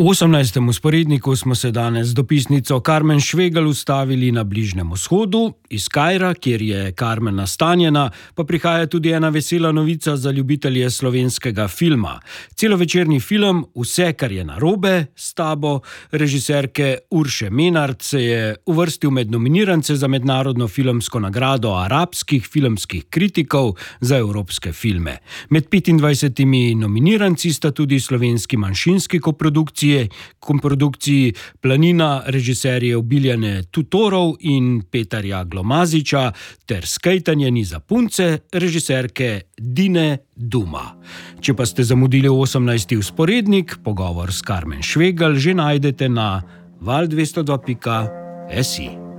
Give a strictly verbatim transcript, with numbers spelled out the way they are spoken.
V osemnajstem vzporedniku smo se danes z dopisnico Karmen Švegelj ustavili na Bližnjem vzhodu. Iz Kaira, kjer je Karmen nastanjena, pa prihaja tudi ena vesela novica za ljubitelje slovenskega filma. Celovečerni film Vse, kar je narobe s tabo režiserke Urše Menart se je uvrstil med nominirance za mednarodno filmsko nagrado arabskih filmskih kritikov za evropske filme. Med petindvajsetimi nominiranci sta tudi slovenski manjšinski koprodukcije, komprodukciji Planina režiserjev Biljane Tutorov in Petarja Glomaziča ter Skejtanje ni za punce režiserke Dine Duma. Če pa ste zamudili osemnajsti vzporednik, pogovor s Karmen Švegelj že najdete na val dvesto dva pika si.